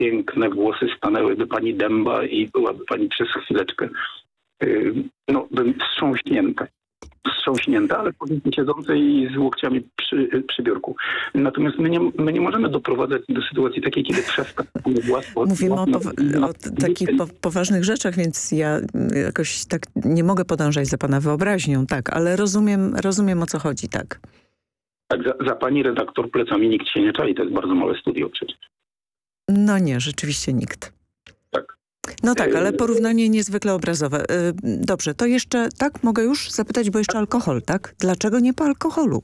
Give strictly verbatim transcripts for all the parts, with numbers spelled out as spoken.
piękne włosy stanęły by pani dęba i byłaby pani przez chwileczkę yy, no, bym wstrząśnięta. Wstrząśnięta, ale powiedzmy siedzącej i z łokciami przy, przy biurku. Natomiast my nie, my nie możemy doprowadzać do sytuacji takiej, kiedy przestać łatwo... Mówimy o, powa- o takich po- poważnych rzeczach, więc ja jakoś tak nie mogę podążać za pana wyobraźnią, tak, ale rozumiem, rozumiem o co chodzi, tak. Tak, za, za pani redaktor plecami nikt się nie czai, to jest bardzo małe studio przecież. No nie, rzeczywiście nikt. Tak. No tak, ale porównanie niezwykle obrazowe. Dobrze, to jeszcze, tak, mogę już zapytać, bo jeszcze alkohol, tak? Dlaczego nie po alkoholu?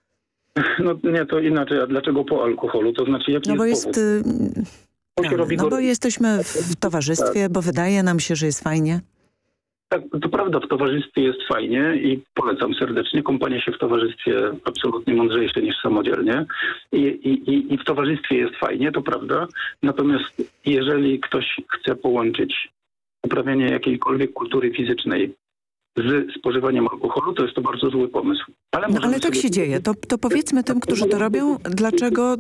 No nie, to inaczej, a dlaczego po alkoholu? To znaczy, jaki no bo jest jest, powód? no, robi no go... bo jesteśmy w towarzystwie, tak. Bo wydaje nam się, że jest fajnie. Tak, to prawda, w towarzystwie jest fajnie i polecam serdecznie. Kąpanie się w towarzystwie absolutnie mądrzejsze niż samodzielnie. I, i, I w towarzystwie jest fajnie, to prawda. Natomiast jeżeli ktoś chce połączyć uprawianie jakiejkolwiek kultury fizycznej z spożywaniem alkoholu, to jest to bardzo zły pomysł. Ale, no, ale tak sobie... się dzieje. To, to powiedzmy tym, którzy to robią, dlaczego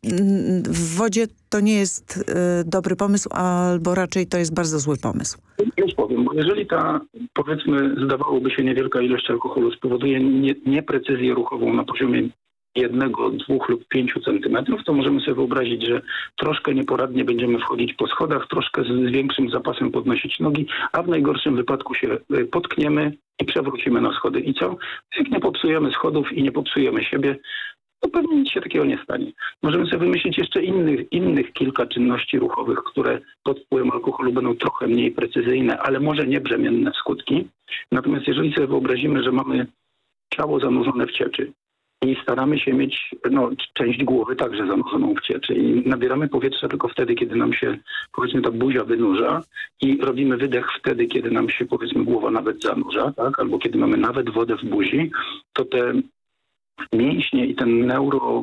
w wodzie to nie jest y, dobry pomysł, albo raczej to jest bardzo zły pomysł. Już powiem, bo jeżeli ta, powiedzmy, zdawałoby się niewielka ilość alkoholu spowoduje nie, nieprecyzję ruchową na poziomie jednego, dwóch lub pięciu centymetrów, to możemy sobie wyobrazić, że troszkę nieporadnie będziemy wchodzić po schodach, troszkę z, z większym zapasem podnosić nogi, a w najgorszym wypadku się potkniemy i przewrócimy na schody. I co? Jak nie popsujemy schodów i nie popsujemy siebie, to pewnie nic się takiego nie stanie. Możemy sobie wymyślić jeszcze innych, innych kilka czynności ruchowych, które pod wpływem alkoholu będą trochę mniej precyzyjne, ale może nie brzemienne w skutki. Natomiast jeżeli sobie wyobrazimy, że mamy ciało zanurzone w cieczy i staramy się mieć no, część głowy także zanurzoną w cieczy i nabieramy powietrza tylko wtedy, kiedy nam się, powiedzmy, ta buzia wynurza i robimy wydech wtedy, kiedy nam się, powiedzmy, głowa nawet zanurza, tak? Albo kiedy mamy nawet wodę w buzi, to te mięśnie i ten neuro,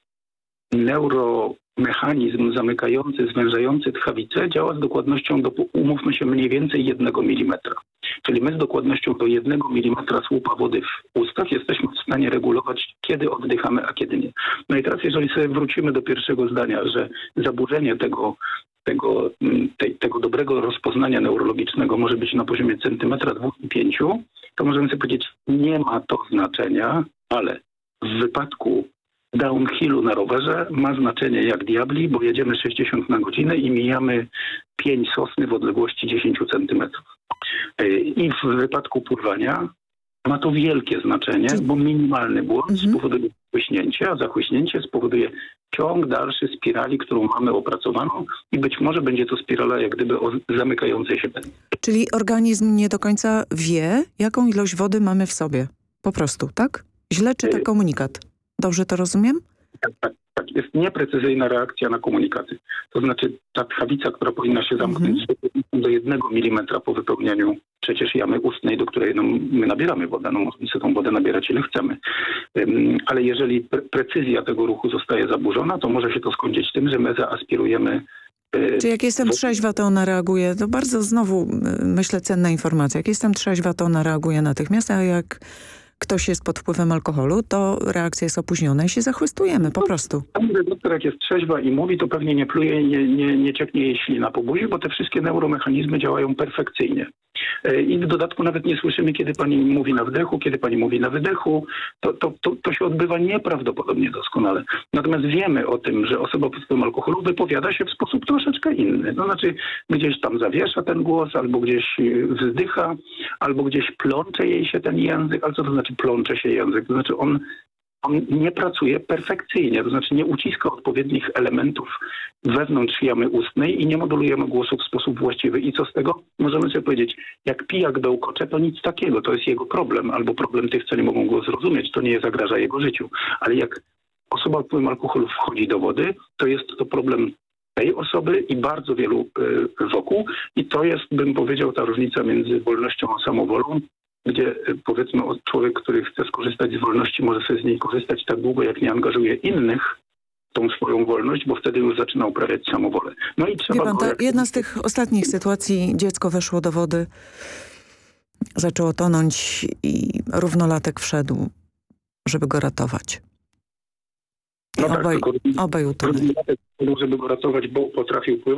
neuromechanizm zamykający, zwężający tchawicę działa z dokładnością do, umówmy się, mniej więcej jednego milimetra. Czyli my z dokładnością do jednego milimetra słupa wody w ustach jesteśmy w stanie regulować, kiedy oddychamy, a kiedy nie. No i teraz, jeżeli sobie wrócimy do pierwszego zdania, że zaburzenie tego, tego, tej, tego dobrego rozpoznania neurologicznego może być na poziomie centymetra, dwóch i pięciu, to możemy sobie powiedzieć, nie ma to znaczenia, ale w wypadku downhillu na rowerze ma znaczenie jak diabli, bo jedziemy sześćdziesiąt na godzinę i mijamy pień sosny w odległości dziesięć centymetrów. I w wypadku pływania ma to wielkie znaczenie, bo minimalny błąd mhm. spowoduje zachłyśnięcie, a zachłyśnięcie spowoduje ciąg dalszy spirali, którą mamy opracowaną i być może będzie to spirala jak gdyby o zamykającej się pętli. Czyli organizm nie do końca wie, jaką ilość wody mamy w sobie. Po prostu, tak? Źle czyta komunikat. Dobrze to rozumiem? Tak, tak, tak. Jest nieprecyzyjna reakcja na komunikaty. To znaczy ta tchawica, która powinna się zamknąć mm-hmm. do jednego milimetra po wypełnianiu przecież jamy ustnej, do której no, my nabieramy wodę. No możemy sobie tą wodę nabierać ile chcemy. Um, ale jeżeli pre- precyzja tego ruchu zostaje zaburzona, to może się to skończyć tym, że my zaaspirujemy. Czy jak jestem trzeźwa, to ona reaguje? To bardzo znowu, myślę, cenna informacja. Jak jestem trzeźwa, to ona reaguje natychmiast, a jak ktoś jest pod wpływem alkoholu, to reakcja jest opóźniona i się zachłystujemy po prostu. Pan redaktor, jak jest trzeźwa i mówi, to pewnie nie pluje i nie, nie, nie cieknie jej ślina po buzi, bo te wszystkie neuromechanizmy działają perfekcyjnie. I w dodatku nawet nie słyszymy, kiedy pani mówi na wdechu, kiedy pani mówi na wydechu. To, to, to, to się odbywa nieprawdopodobnie doskonale. Natomiast wiemy o tym, że osoba pod wpływem alkoholu wypowiada się w sposób troszeczkę inny. To znaczy gdzieś tam zawiesza ten głos, albo gdzieś wzdycha, albo gdzieś plącze jej się ten język. Ale co to znaczy plącze się język? To znaczy on On nie pracuje perfekcyjnie, to znaczy nie uciska odpowiednich elementów wewnątrz jamy ustnej i nie modulujemy głosu w sposób właściwy. I co z tego? Możemy sobie powiedzieć, jak pijak bełkocze, to nic takiego, to jest jego problem, albo problem tych, co nie mogą go zrozumieć, to nie zagraża jego życiu. Ale jak osoba pod wpływem alkoholu wchodzi do wody, to jest to problem tej osoby i bardzo wielu y, wokół. I to jest, bym powiedział, ta różnica między wolnością a samowolą, gdzie powiedzmy człowiek, który chce skorzystać z wolności, może sobie z niej korzystać tak długo, jak nie angażuje innych w tą swoją wolność, bo wtedy już zaczyna uprawiać samowolę. No i trzeba... Wie pan, ta, jedna z tych ostatnich sytuacji, dziecko weszło do wody, zaczęło tonąć i równolatek wszedł, żeby go ratować. No tak, obaj, tylko obaj utonęli. żeby go ratować, bo potrafił pływać.